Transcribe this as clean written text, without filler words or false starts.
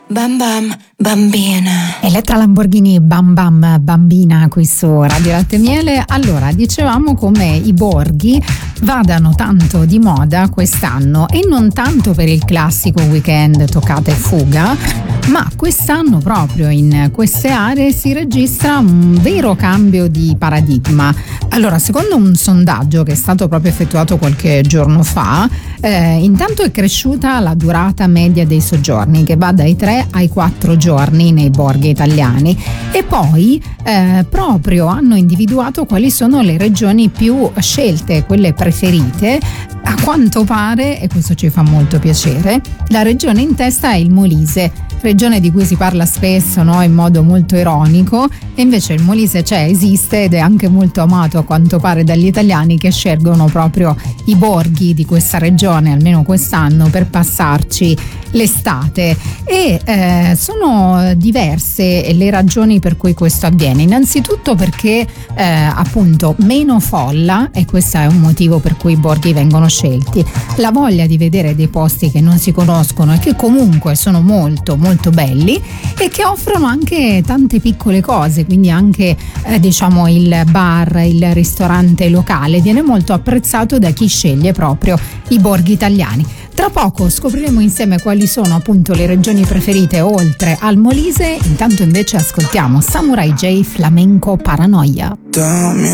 Bam Bam Bambina. Elettra Lamborghini Bam Bam Bambina qui su Radio Latte Miele. Allora, dicevamo come i borghi vadano tanto di moda quest'anno, e non tanto per il classico weekend toccata e fuga, ma quest'anno proprio in queste aree si registra un vero cambio di paradigma. Allora, secondo un sondaggio che è stato proprio effettuato qualche giorno fa, intanto è cresciuta la durata media dei soggiorni, che va dai 3 ai 4 giorni nei borghi italiani, e poi proprio hanno individuato quali sono le regioni più scelte, quelle preferite. A quanto pare, e questo ci fa molto piacere, la regione in testa è il Molise, regione di cui si parla spesso, no, in modo molto ironico, e invece il Molise esiste ed è anche molto amato a quanto pare dagli italiani, che scelgono proprio i borghi di questa regione, almeno quest'anno, per passarci l'estate. E sono diverse le ragioni per cui questo avviene. Innanzitutto perché appunto meno folla, e questo è un motivo per cui i borghi vengono scelti, la voglia di vedere dei posti che non si conoscono e che comunque sono molto molto belli, e che offrono anche tante piccole cose, quindi anche diciamo il bar, il ristorante locale viene molto apprezzato da chi sceglie proprio i borghi italiani. Tra poco scopriremo insieme quali sono appunto le regioni preferite oltre al Molise. Intanto invece ascoltiamo Samurai J, Flamenco Paranoia. Dammi